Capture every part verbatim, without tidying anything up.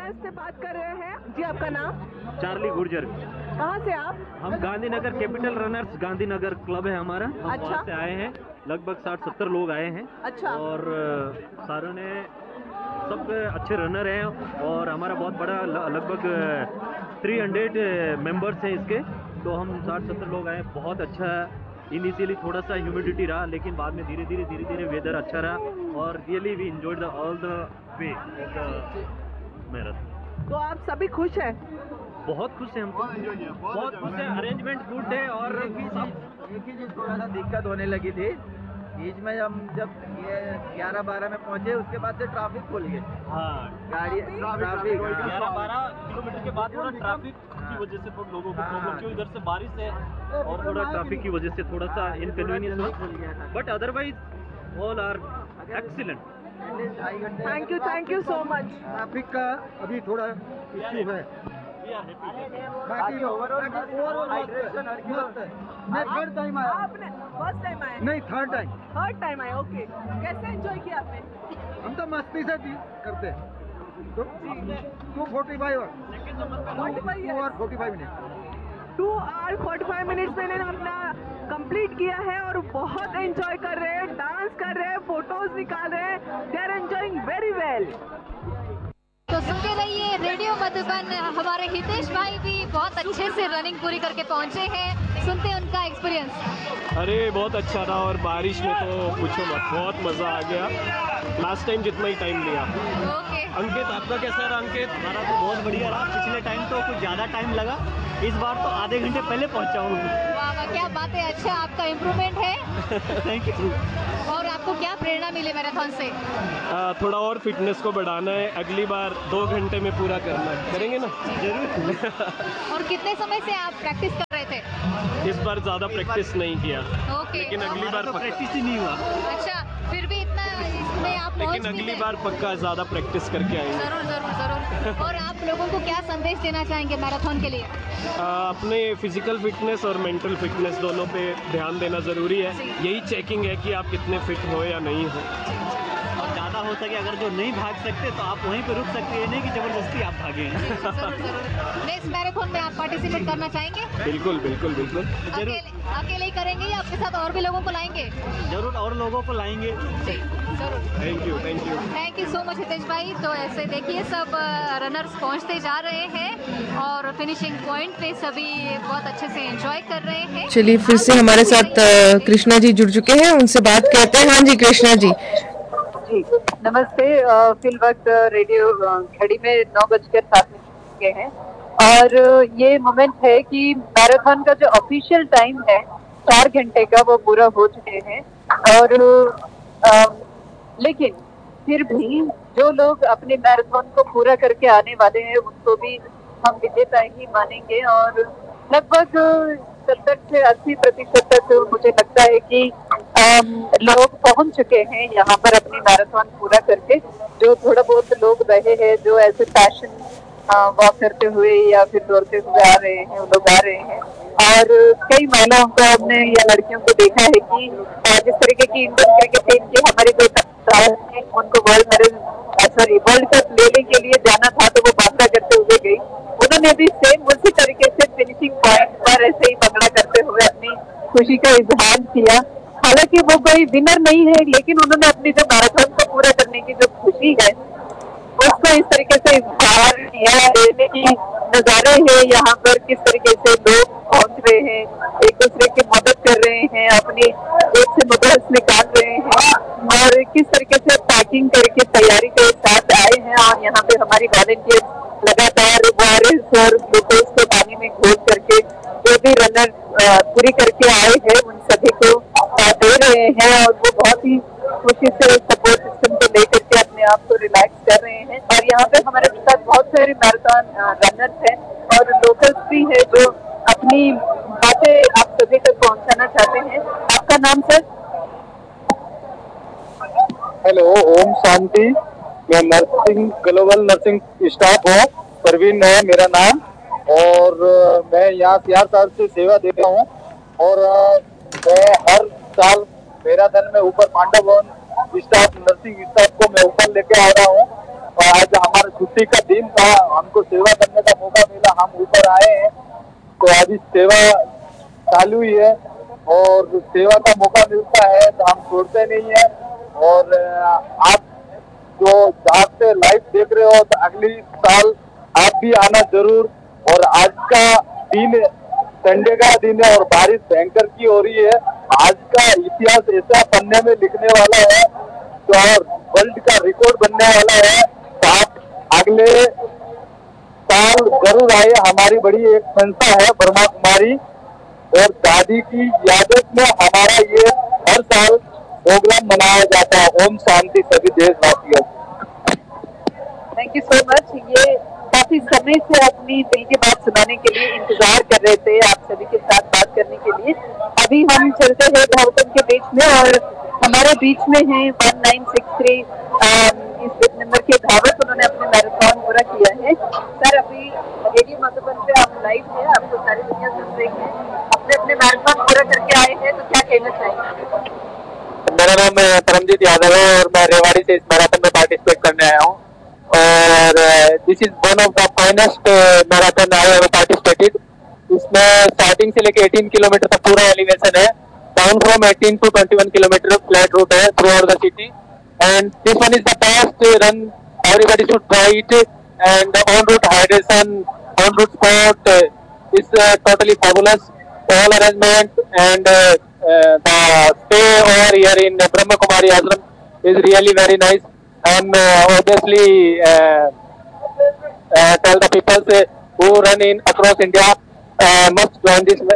Runners से बात कर रहे हैं। जी आपका नाम? चार्ली गुर्जर। कहाँ से आप? हम Gandhinagar capital runners Gandhinagar club है हमारा। हम अच्छा। वहाँ से आए हैं, लगभग साठ सत्तर लोग आए हैं। अच्छा। और सारों ने सब अच्छे रनर हैं और हमारा बहुत बड़ा लगभग तीन सौ मेंबर्स हैं इसके। तो हम साठ सत्तर लोग आए, बहुत अच्छा। इनिशियली थोड़ा सा ह्यूमिडिटी रहा, लेकिन बाद में धीरे धीरे धीरे धीरे वेदर अच्छा रहा और really we enjoyed the all the way of the marathon. तो आप सभी खुश हैं? बहुत खुश हैं हम, बहुत खुश हैं। अरेंजमेंट गुड है और सब। एक ही चीज थोड़ा सा दिक्कत होने लगी थी बीच में, हम जब ये ग्यारह बारह में पहुंचे उसके बाद से ट्रैफिक खुल गए। हाँ, गाड़ी ट्रैफिक ग्यारह बारह किलोमीटर के बाद थोड़ा ट्रैफिक की वजह से थोड़ा लोगों को प्रॉब्लम, क्यों इधर से बारिश है और थोड़ा ट्रैफिक की वजह से थोड़ा सा इनकन्वीनियंस हुआ, but otherwise all are excellent. Thank you, thank you so much. Traffic का अभी थोड़ा इश्यू है, बाकी ओवरऑल मस्त है। मैं थर्ड टाइम आया। आपने फर्स्ट टाइम आए? नहीं, थर्ड टाइम। थर्ड टाइम आए, ओके। कैसे एंजॉय किया आपने? हम तो मस्ती से करते हैं। तो टू फोर्टी फाइव टू और forty five minute to hour forty five minutes में इन्होंने अपना कंप्लीट किया है और बहुत एंजॉय कर रहे हैं, डांस कर रहे हैं, फोटोज निकाल रहे हैं। They are enjoying very well. तो सुनते रहिए रेडियो मधुबन। हमारे हितेश भाई भी बहुत अच्छे से रनिंग पूरी करके पहुंचे हैं, सुनते हैं उनका एक्सपीरियंस। अरे बहुत अच्छा रहा और बारिश में तो पूछो मत, बहुत मज़ा आ गया। लास्ट टाइम जितना ही टाइम लिया। ओके अंकित, आपका कैसा रहा? अंकित, हमारा तो बहुत बढ़िया रहा। पिछले टाइम तो कुछ ज़्यादा टाइम लगा, इस बार तो आधे घंटे पहले पहुंचा हूँ। वाह वाह, क्या बात है। अच्छा, आपका इम्प्रूवमेंट है। Thank you. और आपको क्या प्रेरणा मिली मैराथन से? आ, थोड़ा और फिटनेस को बढ़ाना है, अगली बार दो घंटे में पूरा करना है। करेंगे ना? जरूर। और कितने समय से आप प्रैक्टिस कर रहे थे? इस बार ज़्यादा प्रैक्टिस नहीं किया। ओके। लेकिन अगली बार तो प्रैक्टिस ही नहीं हुआ। अच्छा, फिर भी इतना इसमें आप पहुंच लेकिन भी अगली गए। बार पक्का ज़्यादा प्रैक्टिस करके आएंगे। जरूर जरूर जरूर। और आप लोगों को क्या संदेश देना चाहेंगे मैराथन के लिए? आ, अपने फिजिकल फिटनेस और मेंटल फिटनेस दोनों पे ध्यान देना ज़रूरी है। यही चेकिंग है कि आप कितने फिट हो या नहीं हो। और ज़्यादा हो सके, अगर जो नहीं भाग सकते तो आप वहीं पे रुक सकते हैं, नहीं कि ज़बरदस्ती आप भागें। जरूर जरूर। नेक्स्ट मैराथन में आप पार्टिसिपेट करना चाहेंगे? बिल्कुल बिल्कुल बिल्कुल। अकेले अकेले ही करेंगे या आपके साथ और भी लोगों को लाएंगे? जरूर और लोगों को लाएंगे। जी जरूर। Thank you thank you thank you so much Hitesh भाई। तो ऐसे देखिए सब रनर्स पहुंचते जा रहे हैं और फिनिशिंग पॉइंट पे सभी बहुत अच्छे से एंजॉय कर रहे हैं। चलिए, फिर से हमारे साथ अ, कृष्णा जी जुड़ चुके हैं, उनसे बात करते हैं। हाँ जी कृष्णा जी। जी नमस्ते। फिल वक्त रेडियो घड़ी में नौ बजकर सात मिनट के हैं और ये मोमेंट है कि मैराथन का जो ऑफिशियल टाइम है चार घंटे का वो पूरा हो चुके हैं। और आ, लेकिन फिर भी जो लोग अपने मैराथन को पूरा करके आने वाले हैं उनको भी हम विजेता ही मानेंगे। और लगभग सत्तर से अस्सी प्रतिशत तक मुझे लगता है कि लोग पहुंच चुके हैं यहाँ पर अपनी मैराथन पूरा करके। जो थोड़ा बहुत लोग रहे हैं जो ऐसे पैशन वॉक करते हुए या फिर दौड़ते हुए आ रहे हैं, वो लोग आ रहे हैं। और कई महिलाओं को हमने या लड़कियों को देखा है कि जिस तरीके की इंडियन क्रिकेट टीम की हमारी जो है उनको world medal sorry world cup लेने के लिए जाना था तो वो भागना करते हुए गई। उन्होंने भी सेम उसी तरीके से फिनिशिंग पॉइंट पर ऐसे ही भंगड़ा करते हुए अपनी खुशी का इजहार किया। हालांकि वो कोई विनर नहीं है, लेकिन उन्होंने अपनी जो मैराथन को पूरा करने की जो खुशी है उसको इस तरीके से इजहार किया। देखने की नजारे हैं यहाँ पर, किस तरीके से लोग पहुंच रहे हैं, एक दूसरे की मदद कर रहे हैं, अपनी जेब से मदद निकाल रहे हैं और किस तरीके से पैकिंग करके तैयारी के साथ आए हैं। और यहाँ पे हमारी वॉलंटियर लगातार वायरस और ग्लूकोज को पानी में घोल करके जो भी रनर पूरी करके आए हैं उन सभी को दे रहे हैं और वो बहुत ही खुशी से सपोर्ट सिस्टम को लेकर के अपने आप को रिलैक्स कर रहे हैं। और यहाँ पे हमारे साथ बहुत सारे मैराथन रनर्स हैं और लोकल्स भी है जो अपनी बातें आप सभी तक पहुँचाना चाहते हैं। आपका नाम सर? हेलो, ओम शांति। मैं नर्सिंग ग्लोबल नर्सिंग स्टाफ हूँ, परवीन है मेरा नाम और मैं यहाँ सियार से सेवा दे रहा हूँ। और मैं हर साल मैराथन में ऊपर पांडव भवन स्टाफ नर्सिंग स्टाफ को मैं ऊपर लेके आ रहा हूँ और आज हमारा छुट्टी का दिन था, हमको सेवा करने का मौका मिला, हम ऊपर आए हैं। तो अभी सेवा चालू ही है और सेवा का मौका मिलता है तो हम छोड़ते नहीं है। और आप जो जहाँ से लाइव देख रहे हो तो अगली साल आप भी आना जरूर। और आज का दिन संडे का दिन है और बारिश भयंकर की हो रही है। आज का इतिहास ऐसा पन्ने में लिखने वाला है तो और वर्ल्ड का रिकॉर्ड बनने वाला है। तो आप अगले साल जरूर आए। हमारी बड़ी एक संस्था है ब्रह्मा कुमारी और दादी की यादत में हमारा ये हर साल प्रोग्राम मनाया जाता है। ओम शांति सभी देशवासियों। Thank you so much. ये काफी समय से अपनी दिल की बात सुनाने के लिए इंतजार कर रहे थे, आप सभी के साथ बात करने के लिए। अभी हम चलते हैं धावकों के बीच में और हमारे बीच में है वन नाइन सिक्स थ्री इस बिट नंबर के धावक, उन्होंने अपने मैराथन पूरा किया है। सर अभी रेडियो मधुबन पे आप लाइव है, आपको सारी दुनिया सुन रही है, अपने अपने मैराथन पूरा करके आए हैं, तो क्या कहना चाहेंगे? मेरा नाम परमजीत यादव है और मैं रेवाड़ी से इस मैराथन में पार्टिसिपेट करने आया हूँ और this is one of the finest marathon I have participated. इसमें स्टार्टिंग से लेके अठारह किलोमीटर तक पूरा एलिवेशन है, डाउन फ्रॉम अठारह टू इक्कीस किलोमीटर फ्लैट रूट है through out the city and this one is the best run, everybody should try it and on root hydration, on root spot is totally fabulous, all arrangement and the stay over here in Brahma Kumari Ashram is really very nice. I'm uh, obviously uh, uh, tell the people uh, who run in across India uh, must join this.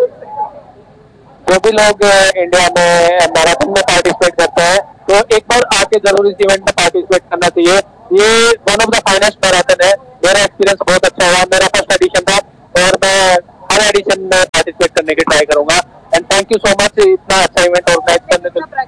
जो भी लोग India में marathon में participate करते हैं तो एक बार आके जरूर इस इवेंट में पार्टिसिपेट करना चाहिए। ये one of the finest marathon है, मेरा एक्सपीरियंस बहुत अच्छा हुआ, मेरा फर्स्ट एडिशन था और मैं हर एडिशन में पार्टिसिपेट करने की ट्राई करूंगा। And thank you so much इतना अच्छा इवेंट ऑर्गेनाइज करने के लिए।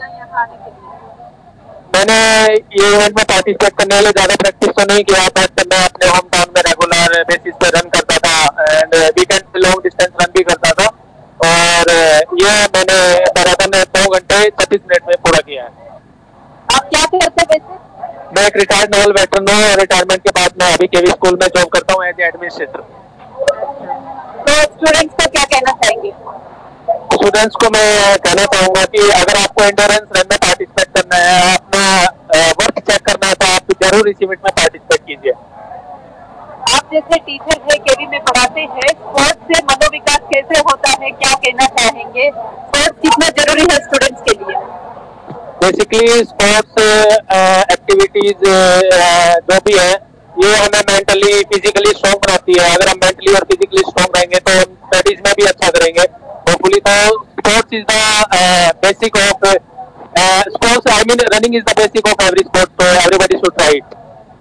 मैंने ये इवेंट में पार्टिसिपेट करने के लिए ज्यादा प्रैक्टिस तो नहीं किया, बट मैं अपने होम टाउन में रेगुलर बेसिस पे रन करता था एंड वीकेंड पे लॉन्ग डिस्टेंस रन भी करता था और ये मैंने मैराथन में दो घंटे छत्तीस मिनट में पूरा किया है। आप क्या करते हैं वैसे? मैं एक रिटायर्ड नेवल वेटरन हूँ और रिटायरमेंट के बाद मैं अभी केवी स्कूल में जॉब करता हूँ एज एडमिनिस्ट्रेटर। तो स्टूडेंट्स को क्या कहना चाहेंगे? स्टूडेंट्स को मैं कहना चाहूंगा कि अगर आपको एंड्योरेंस रन में पार्टिसिपेट करना है, अपना वर्क चेक करना है, तो आप जरूर इस इवेंट में पार्टिसिपेट कीजिए। आप जैसे टीचर है, केवी में पढ़ाते हैं, स्पोर्ट्स से मनोविकास कैसे होता है, क्या कहना चाहेंगे? स्पोर्ट्स कितना जरूरी है स्टूडेंट्स के लिए? बेसिकली स्पोर्ट्स एक्टिविटीज जो भी है ये हमें मेंटली फिजिकली स्ट्रॉन्ग बनाती है। अगर हम मेंटली और फिजिकली स्ट्रॉन्ग रहेंगे तो हम स्टडीज में भी अच्छा करेंगे होपफुली। तो sports is the basic of sports, I mean running is the basic of every sport, तो एवरीबॉडी शुड ट्राई इट।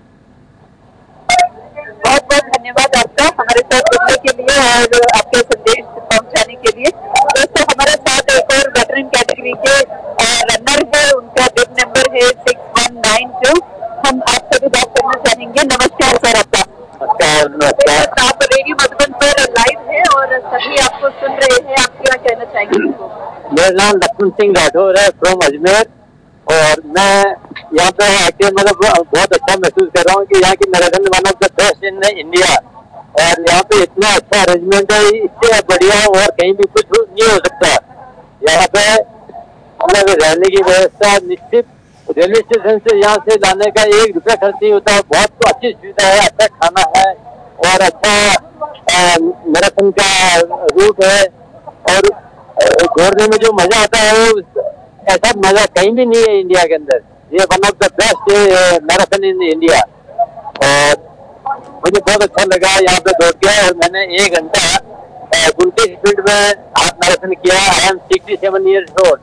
बहुत बहुत धन्यवाद आपका हमारे साथ जुड़ने के लिए और आपके संदेश पहुंचाने के लिए। दोस्तों हमारे साथ एक और वेटरन कैटेगरी के रनर है, उनका बिग नंबर है सिक्स वन नाइन टू। हम आपसे भी बात करना चाहेंगे। नमस्कार सर आपका। नमस्कार। नमस्कार। आप रेडियो मधुबन पर लाइव है और सभी आपको सुन रहे हैं, आप क्या कहना चाहेंगे? मेरा नाम लक्ष्मण सिंह राठौर है फ्रॉम अजमेर और मैं यहाँ पे आके मतलब बहुत अच्छा महसूस कर रहा हूँ कि यहाँ की marathon one of the best in India और यहाँ पे इतना अच्छा अरेंजमेंट है, इससे बढ़िया और कहीं भी कुछ नहीं हो सकता। यहाँ पे मतलब रहने की व्यवस्था निश्चित, रेलवे स्टेशन से यहाँ से लाने का एक रुपया खर्च नहीं होता, बहुत तो अच्छी सुविधा है, अच्छा खाना है और अच्छा मैराथन का रूट है और दौड़ने में जो मजा आता है वो ऐसा मजा कहीं भी नहीं है इंडिया के अंदर। ये one of the best marathon in India और मुझे बहुत अच्छा लगा यहाँ पे दौड़ के और मैंने एक घंटा उनतीस मिनट में हाफ मैराथन किया। I am sixty seven years old.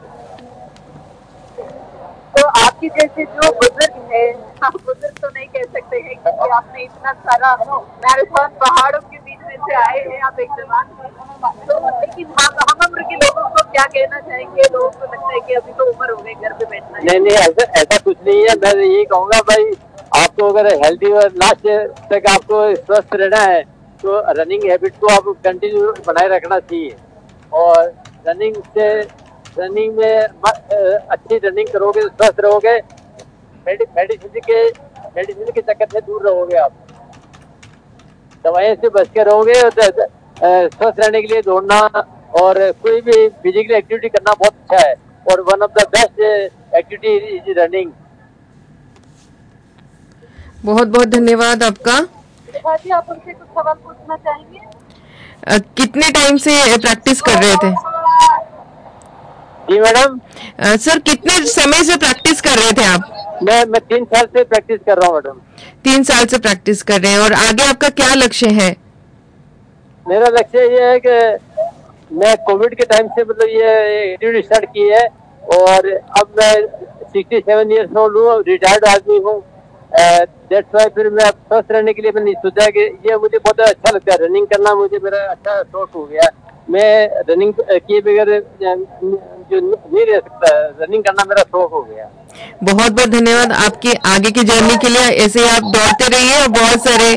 तो आपकी जैसे जो बुजुर्ग है, आप बुजुर्ग तो नहीं कह सकते हैं क्योंकि आपने इतना सारा मैराथन पहाड़ों के बीच में से आए हैं, आप एक जवान हैं, तो लेकिन हम हम उम्र के लोगों को क्या कहना चाहेंगे? लोगों को लगता है कि अभी तो उम्र हो गई, घर पे बैठना है। नहीं नहीं ऐसा ऐसा कुछ नहीं है। मैं यही कहूँगा भाई आपको अगर हेल्दी और लास्ट तक आपको स्वस्थ रहना है तो रनिंग हैबिट को आप कंटिन्यू बनाए रखना चाहिए और रनिंग से रनिंग में अच्छी रनिंग करोगे, स्वस्थ रहोगे मेडिसिन के मेडिसिन के चक्कर से दूर रहोगे आप, दवाइयों से बच के रहोगे। स्वस्थ रहने के लिए दौड़ना और कोई भी फिजिकल एक्टिविटी करना बहुत अच्छा है और one of the best activity is running. बहुत बहुत धन्यवाद आपका। जी आप उनसे कुछ सवाल पूछना चाहेंगे? अ, कितने टाइम से प्रैक्टिस कर रहे थे? जी मैडम। अ, सर कितने समय से प्रैक्टिस कर रहे थे आप? मैं मैं तीन साल से प्रैक्टिस कर रहा हूँ मैडम। तीन साल से प्रैक्टिस कर रहे हैं और आगे आपका क्या लक्ष्य है? मेरा लक्ष्य ये है कि मैं कोविड के टाइम से मतलब ये एक्टिविटी स्टार्ट की है और अब मैं सिक्सटी सेवन ईयर्स ओल्ड हूँ, रिटायर्ड आदमी हूँ। दैट्स वाई फिर मैं स्वस्थ रहने के लिए मैंने सोचा कि ये मुझे बहुत अच्छा लगता है, रनिंग करना मुझे मेरा अच्छा शौक हो गया। मैं रनिंग किए बगैर जो नहीं रह सकता, रनिंग करना मेरा शौक हो गया। बहुत बहुत धन्यवाद आपके आगे की जर्नी के लिए। ऐसे ही आप दौड़ते रहिए और बहुत सारे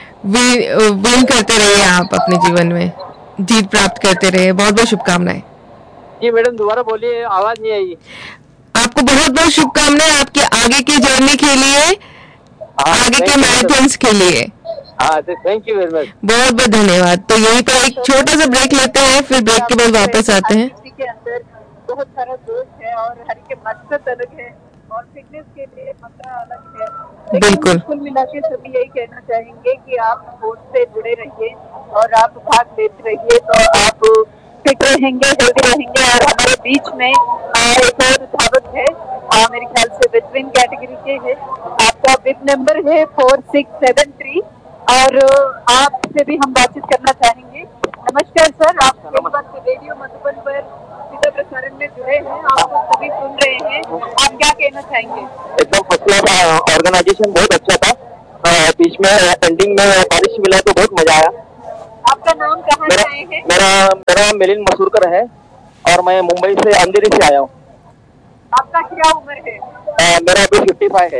विन करते रहिए, आप अपने जीवन में जीत प्राप्त करते रहिए। बहुत बहुत शुभकामनाएं। जी मैडम दोबारा बोलिए, आवाज नहीं आई। आपको बहुत बहुत शुभकामनाएं आपके आगे की जर्नी के लिए, आगे के मैराथन्स के लिए। हाँ थैंक यू वेरी मच। बहुत बहुत धन्यवाद। तो यहीं पर एक छोटा सा ब्रेक लेते हैं, फिर ब्रेक के बाद वापस आते हैं। के अंदर बहुत सारा जोश है और हर के मकसद अलग है और फिटनेस के लिए मंत्र अलग है। बिल्कुल। कुल मिला के सभी यही कहना चाहेंगे कि आप स्पोर्ट्स से जुड़े रहिए और आप भाग लेते रहिए तो आप फिट रहेंगे, हेल्दी रहेंगे। और हमारे बीच में एक और धावक है, मेरे ख्याल से वेटरन कैटेगरी के है, आपका बिप नंबर है फोर सिक्स सेवन थ्री और आपसे भी हम बातचीत करना चाहेंगे। नमस्कार सर, आप रेडियो मधुबन पर सीधा प्रसारण में जुड़े हैं, आपको सभी सुन रहे हैं, आप क्या कहना चाहेंगे? एकदम फर्स्ट क्लास, ऑर्गेनाइजेशन बहुत अच्छा था, बीच में एंडिंग में बारिश मिला तो बहुत मजा आया। आपका नाम कहाँ से आए हैं? मेरा मेरा मिलिंद मसूरकर है और मैं मुंबई से अंधेरी से आया हूँ। आपका क्या उम्र है? आ, मेरा अभी फिफ्टी फाइव है।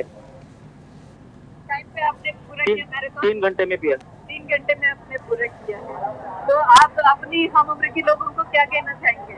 टाइम पे आपने पूरा किया मैराथन? तीन घंटे में किया। तीन घंटे में आपने पूरा किया है, तो आप अपनी हम उम्र के लोगों को क्या कहना चाहेंगे?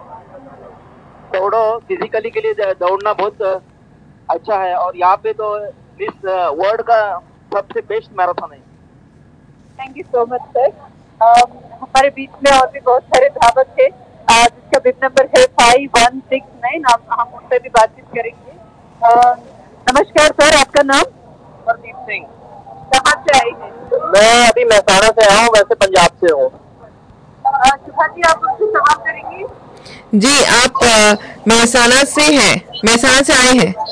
दौड़ो, फिजिकली के लिए दौड़ना बहुत अच्छा है और यहाँ पे तो इस वर्ल्ड का सबसे बेस्ट मैराथन है। Thank you so much sir. हमारे बीच में और भी बहुत सारे धावक थे जिसका बिप नंबर है फाइव वन सिक्स नाइन, हम उनसे भी बातचीत करेंगे। uh, नमस्कार सर, आपका नाम? प्रदीप सिंह। कहाँ से आए हैं? मैं अभी महसाना से आया हूँ, वैसे पंजाब से हूँ। सुभा जी आप मुझसे सवाल करेंगी? जी आप महसाना से हैं, महसाना से आए हैं?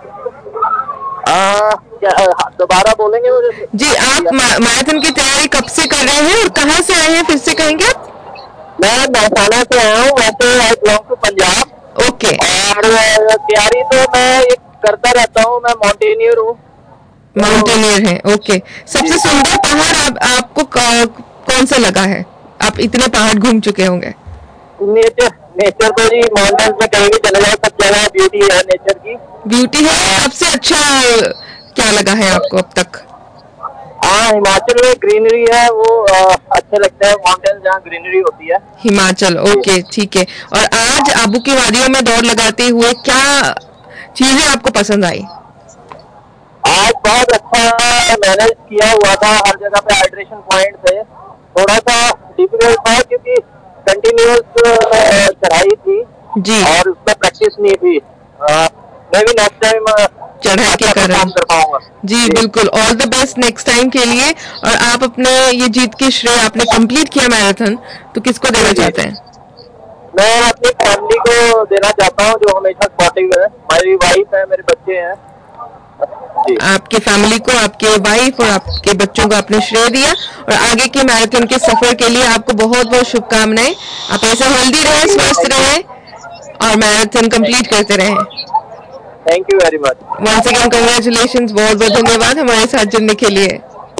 दोबारा बोलेंगे मुझे? जी आप मैराथन की तैयारी कब से कर रहे हैं और कहाँ से आए हैं, फिर से कहेंगे आप? मैं महसाना से आया हूँ, वैसे I belong to Punjab. Okay. और तैयारी तो मैं एक करता रहता हूँ, मैं माउंटेनियर हूँ। माउंटेनियर है, ओके। सबसे सुंदर पहाड़ आप, आपको कौन सा लगा है? आप इतने पहाड़ घूम चुके होंगे। नेचर नेचर तो जी माउंटेन्स में कहीं भी चले जाओ सब जगह ब्यूटी है, नेचर की ब्यूटी है। सबसे अच्छा क्या लगा है आपको अब तक? हाँ हिमाचल में ग्रीनरी है, वो अच्छा लगता है, माउंटेन्स जहाँ ग्रीनरी होती है। हिमाचल, ओके ठीक है। और आज आबू की वादियों में दौड़ लगाते हुए क्या चीजें आपको पसंद आई? आज बहुत अच्छा मैनेज किया हुआ था, हर जगह पे हाइड्रेशन पॉइंट थे। थोड़ा सा डिफिकल्ट था क्योंकि कंटिन्यूअस चढ़ाई थी जी और उसमें प्रैक्टिस नहीं थी। मैं भी नेक्स्ट टाइम चढ़ाई के कारण कर पाऊंगा। जी, जी बिल्कुल, all the best next time के लिए। और आप अपने ये जीत के श्रेय, आपने कंप्लीट किया मैराथन, तो किसको देना चाहते हैं? मैं अपनी फैमिली को देना चाहता हूँ जो हमेशा सपोर्टिव है। मेरी वाइफ है, मेरे बच्चे हैं। आपके फैमिली को, आपके वाइफ और आपके बच्चों को आपने श्रेय दिया और आगे के मैराथन के सफर के लिए आपको बहुत बहुत शुभकामनाएं। आप ऐसे हेल्दी रहे, स्वस्थ रहे और मैराथन कंप्लीट करते रहे। Thank you very much. Once again congratulations, बहुत बहुत धन्यवाद हमारे साथ जुड़ने के लिए।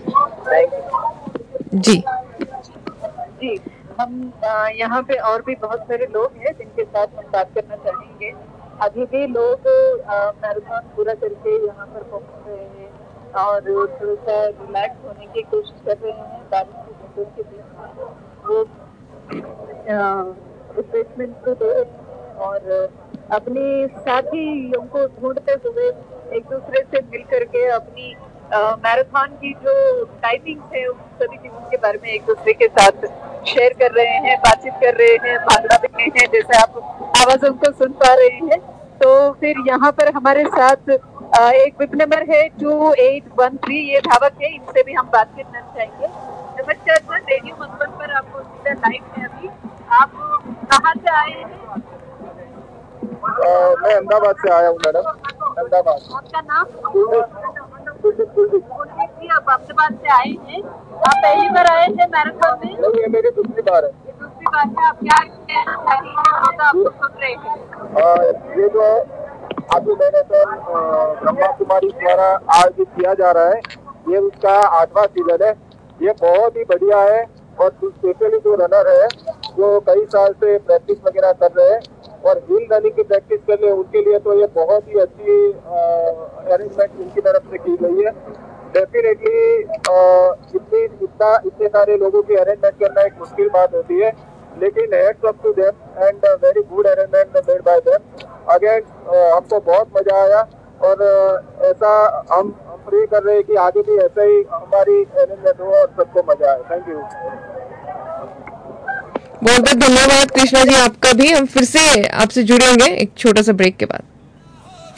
जी जी हम यहाँ पे और भी बहुत सारे लोग हैं जिनके साथ हम बात करना चाहेंगे। अभी भी लोग मैराथन पूरा करके यहाँ पर पहुँच रहे हैं और थोड़ा सा रिलैक्स होने की कोशिश कर रहे हैं बारिश की बूंदों के बीच में। वो रिफ्रेशमेंट तो दे रहे हैं और अपने साथियों को ढूंढते हुए एक दूसरे से मिल करके अपनी मैराथन की जो टाइमिंग है उन सभी चीजों के बारे में एक दूसरे के साथ शेयर कर रहे हैं, बातचीत कर रहे हैं, भागना भी रहे हैं, जैसे आप आवाजों को सुन पा रहे हैं। तो फिर यहाँ पर हमारे साथ एक विप नंबर है टू एट वन थ्री, ये धावक है, इनसे भी हम बात करना चाहेंगे। नमस्कार सर, रेडियो मधुबन पर आपको सीधा लाइव है अभी। आप कहाँ से आए हैं? मैं अहमदाबाद से आया हूँ मैडम। अहमदाबाद। आपका नाम? जी, आप अहमदाबाद से आए हैं, आप पहली बार आए थे मैराथन में? नहीं, ये मेरी दूसरी बार है। दूसरी बार है। आप क्या आपको सुन रहे हैं? ये जो अभी मैराथन ब्रह्मा कुमारी द्वारा आयोजित किया जा रहा है, ये उसका आठवां सीजन है। ये बहुत ही बढ़िया है और स्पेशली जो रनर है जो कई साल से प्रैक्टिस वगैरह कर रहे हैं और हिल रनिंग की प्रैक्टिस कर रहे हैं, उनके लिए तो ये बहुत ही अच्छी अरेंजमेंट इनकी तरफ से की गई है। डेफिनेटली इतनी इतना इतने सारे लोगों की अरेंजमेंट करना एक मुश्किल बात होती है, लेकिन heads up to them and very good arrangement made by them. Again हमको बहुत मजा आया और ऐसा हम प्रे कर रहे हैं कि आगे भी ऐसा ही हमारी अरेंजमेंट हो और सबको मजा आए। Thank you. बहुत बहुत धन्यवाद कृष्णा जी आपका भी। हम फिर से आपसे जुड़ेंगे एक छोटा सा ब्रेक के बाद।